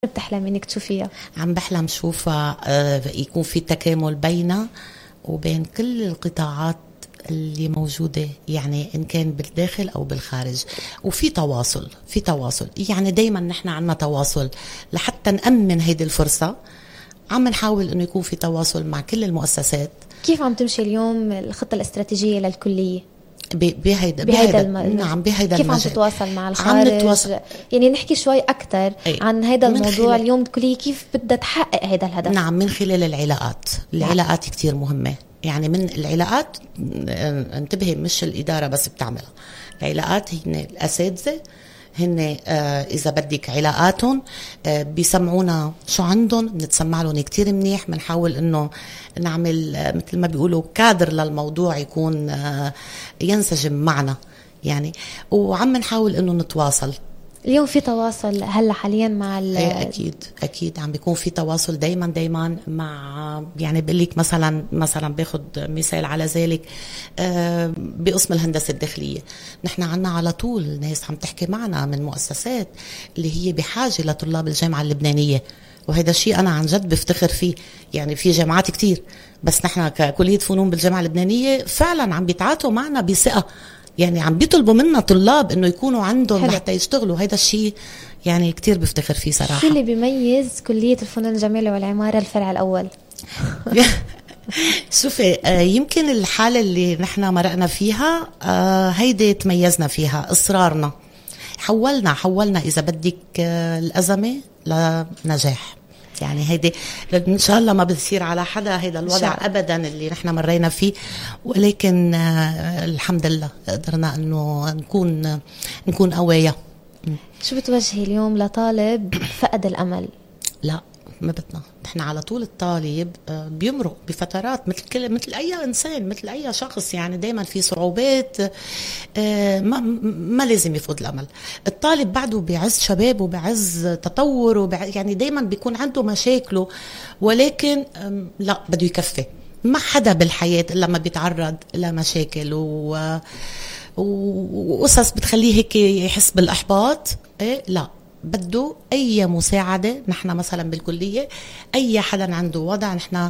بتحلمي انك تشوفيها؟ عم بحلم شوفها يكون في تكامل بيننا وبين كل القطاعات اللي موجودة، يعني إن كان بالداخل أو بالخارج، وفي تواصل يعني دايما نحن عنا تواصل لحتى نأمن هيدي الفرصة. عم نحاول إنه يكون في تواصل مع كل المؤسسات. كيف عم تمشي اليوم الخطة الاستراتيجية للكلية بهيدا نعم بهيدا كيف المجال. عم تتواصل مع الخارج؟ يعني نحكي شوي أكتر عن هيدا الموضوع. اليوم الكلية كيف بدها تحقق هيدا الهدف؟ نعم، من خلال العلاقات كتير مهمة. يعني من العلاقات، انتبهي، مش الإدارة بس بتعملها. العلاقات هن الأساتذة، هن إذا بدك علاقاتهم بيسمعونا شو عندهم، بنتسمع لهم كتير منيح. بنحاول إنه نعمل مثل ما بيقولوا كادر للموضوع يكون ينسجم معنا يعني، وعم نحاول إنه نتواصل. اليوم في تواصل هلا حاليا مع اكيد عم بيكون في تواصل دايما مع، يعني بقول لك مثلا باخذ مثال على ذلك بقسم الهندسه الداخليه. نحن عنا على طول ناس عم تحكي معنا من مؤسسات اللي هي بحاجه لطلاب الجامعه اللبنانيه، وهذا الشيء انا عن جد بفتخر فيه. يعني في جامعات كتير، بس نحن ككليه فنون بالجامعه اللبنانيه فعلا عم بيتعاطوا معنا بثقه، يعني عم بيطلبوا منا طلاب انه يكونوا عندهم لحتى يشتغلوا. هيدا الشيء يعني كتير بفتخر فيه صراحة. شو اللي بيميز كلية الفنون الجميلة والعمارة الفرع الأول؟ شوفي، يمكن الحالة اللي نحن مرقنا فيها هيدي تميزنا فيها، إصرارنا. حولنا إذا بدك الأزمة لنجاح. يعني هيدي إن شاء الله ما بتصير على حدا هيدا الوضع أبدا اللي نحن مرينا فيه، ولكن الحمد لله قدرنا إنه نكون قوية. شو بتوجهي اليوم لطالب فقد الأمل؟ لا، ما بدنا. نحن على طول الطالب بيمرق بفترات مثل أي إنسان، مثل أي شخص. يعني دايما في صعوبات، ما لازم يفقد الأمل. الطالب بعده بعز شباب وبعز تطور يعني دايما بيكون عنده مشاكله، ولكن لا، بده يكفي. ما حدا بالحياة إلا ما بيتعرض لمشاكل وقصص بتخليه هيك يحس بالإحباط. لا، بده أي مساعدة. نحن مثلا بالكلية أي حدا عنده وضع نحن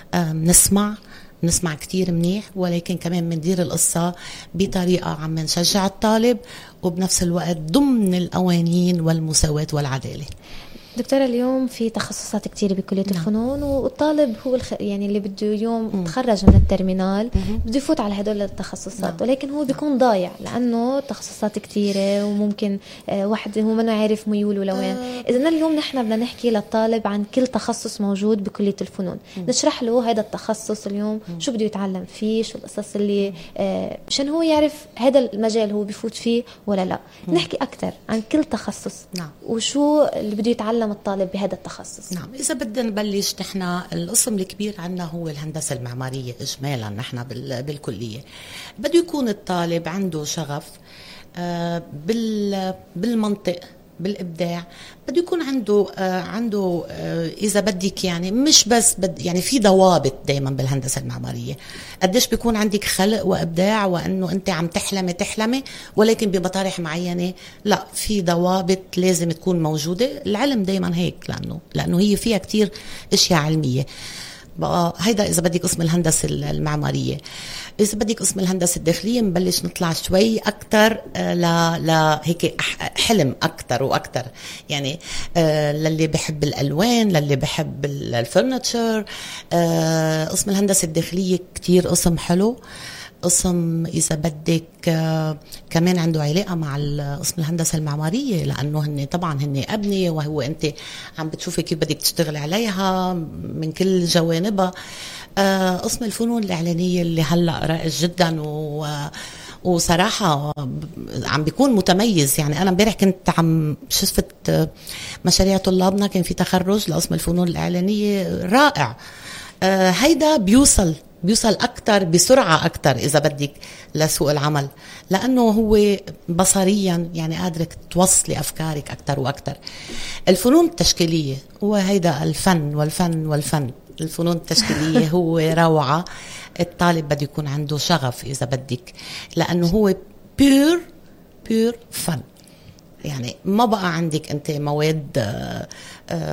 نسمع كتير منيح، ولكن كمان مندير القصة بطريقة عم نشجع الطالب، وبنفس الوقت ضمن القوانين والمساواة والعدالة. دكتورة، اليوم في تخصصات كتير بكلية الفنون، والطالب هو يعني اللي بده يوم تخرج من الترمينال بده يفوت على هدول التخصصات، ولكن هو بيكون ضايع لأنه تخصصات كتيرة، وممكن واحد هو ما عارف ميوله لوين. إذن اليوم نحن بدنا نحكي للطالب عن كل تخصص موجود بكلية الفنون، نشرح له هذا التخصص اليوم شو بده يتعلم فيه، شو القصص اللي مشان هو يعرف هذا المجال هو بيفوت فيه ولا لا. نحكي أكتر عن كل تخصص وشو اللي بده يتعلم الطالب بهذا التخصص. نعم، إذا بدنا نبلش، نحن القسم الكبير عنا هو الهندسة المعمارية إجمالا. نحن بالكلية بده يكون الطالب عنده شغف بالمنطق، بالإبداع. بده يكون عنده إذا بدك، يعني مش بس يعني في ضوابط دايما بالهندسة المعمارية. قديش بيكون عندك خلق وإبداع، وأنه أنت عم تحلمي، ولكن بمطارح معينة لا، في ضوابط لازم تكون موجودة. العلم دايما هيك، لأنه هي فيها كتير أشياء علمية. بقى هيدا إذا بدك قسم الهندسة المعمارية. إذا بدك قسم الهندسة الداخلية نبلش نطلع شوي أكتر هيك حلم أكتر وأكتر. يعني للي بحب الألوان، للي بحب الفرنتشر. قسم الهندسة الداخلية كتير قسم حلو. قسم إذا بدك كمان عنده علاقة مع قسم الهندسة المعمارية، لأنه هن أبنية، وهو أنت عم بتشوفي كيف بدك تشتغل عليها من كل جوانبها. قسم الفنون الإعلانية اللي هلأ رائج جدا وصراحة عم بيكون متميز. يعني أنا امبارح كنت شفت مشاريع طلابنا، كان في تخرج لقسم الفنون الإعلانية رائع. هيدا بيوصل أكتر بسرعة أكتر إذا بدك لسوق العمل، لأنه هو بصريا يعني قادرك توصلي أفكارك أكتر وأكتر. الفنون التشكيلية هو هيدا الفن. الفنون التشكيلية هو روعة. الطالب بده يكون عنده شغف إذا بدك، لأنه هو بيور فن. يعني ما بقى عندك انت مواد